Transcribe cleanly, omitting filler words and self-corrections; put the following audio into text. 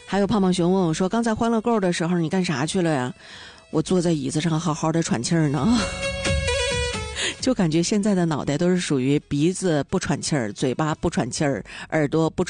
还有胖胖熊问我说，刚才欢乐购的时候你干啥去了呀？我坐在椅子上好好的喘气儿呢。就感觉现在的脑袋都是属于鼻子不喘气儿，嘴巴不喘气儿，耳朵不